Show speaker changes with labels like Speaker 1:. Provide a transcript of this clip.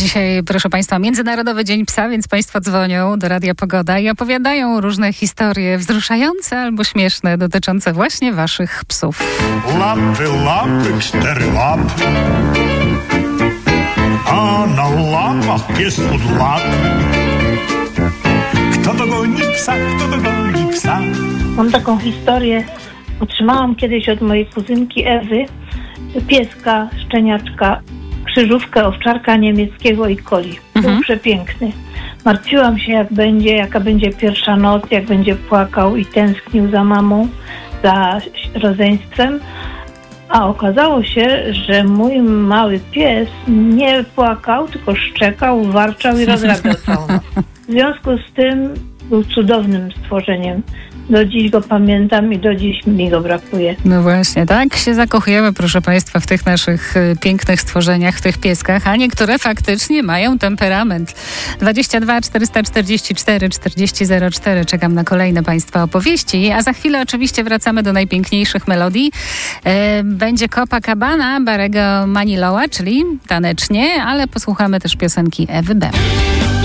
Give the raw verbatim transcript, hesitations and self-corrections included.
Speaker 1: Dzisiaj, proszę Państwa, Międzynarodowy Dzień Psa, więc Państwo dzwonią do Radia Pogoda i opowiadają różne historie wzruszające albo śmieszne dotyczące właśnie Waszych psów.
Speaker 2: Lapy, lapy, cztery lapy, a na łapach pies od lat. Kto dogoni psa, kto dogoni psa?
Speaker 3: Mam taką historię. Otrzymałam kiedyś od mojej kuzynki Ewy pieska, szczeniaczka, krzyżówkę owczarka niemieckiego i coli. Był mhm. przepiękny. Martwiłam się, jak będzie, jaka będzie pierwsza noc, jak będzie płakał i tęsknił za mamą, za rodzeństwem. A okazało się, że mój mały pies nie płakał, tylko szczekał, warczał i rozrabiał całą noc. W związku z tym był cudownym stworzeniem. Do dziś go pamiętam i do dziś mi go brakuje.
Speaker 1: No właśnie, tak się zakochujemy, proszę Państwa, w tych naszych y, pięknych stworzeniach, w tych pieskach, a niektóre faktycznie mają temperament. dwadzieścia dwa czterysta czterdzieści cztery czterdzieści zero cztery. Czekam na kolejne Państwa opowieści, a za chwilę oczywiście wracamy do najpiękniejszych melodii. E, będzie Copacabana Barego Maniloa, czyli tanecznie, ale posłuchamy też piosenki Ewy B.